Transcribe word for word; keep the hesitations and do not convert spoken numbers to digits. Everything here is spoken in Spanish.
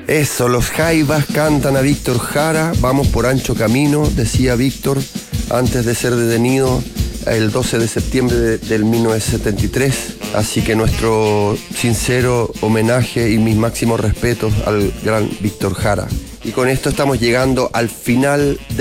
Eso, los Jaivas cantan a Víctor Jara, vamos por ancho camino, decía Víctor antes de ser detenido el doce de septiembre de, del mil novecientos setenta y tres. Así que nuestro sincero homenaje y mis máximos respetos al gran Víctor Jara. Y con esto estamos llegando al final de